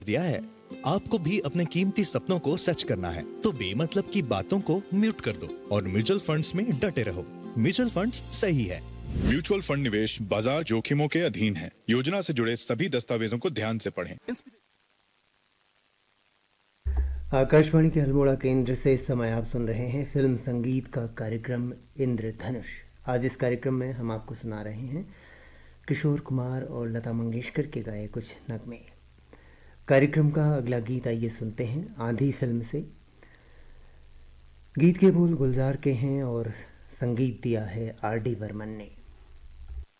दिया है। आपको भी अपने कीमती सपनों को सच करना है तो बेमतलब की बातों को म्यूट कर दो और म्यूचुअल फंड्स में डटे रहो। म्यूचुअल फंड्स सही है। म्यूचुअल फंड निवेश बाजार जोखिमों के अधीन है। योजना से जुड़े सभी दस्तावेजों को ध्यान से पढ़ें। आकाशवाणी के अल्मोड़ा केंद्र से इस समय आप सुन रहे हैं फिल्म संगीत का कार्यक्रम इंद्रधनुष। आज इस कार्यक्रम में हम आपको सुना रहे हैं किशोर कुमार और लता मंगेशकर के गाए कुछ नगमे। कार्यक्रम का अगला गीत आइए सुनते हैं आंधी फिल्म से। गीत के बोल गुलजार के हैं और संगीत दिया है आर डी बर्मन ने।